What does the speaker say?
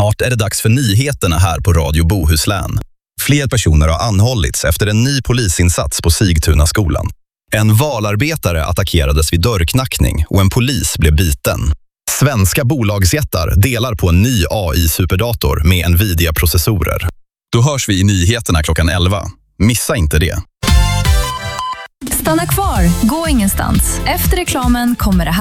Snart är det dags för nyheterna här på Radio Bohuslän. Fler personer har anhållits efter en ny polisinsats på Sigtunaskolan. En valarbetare attackerades vid dörrknackning och en polis blev biten. Svenska bolagsjättar delar på en ny AI-superdator med Nvidia-processorer. Då hörs vi i nyheterna klockan 11. Missa inte det. Stanna kvar, gå ingenstans. Efter reklamen kommer det här.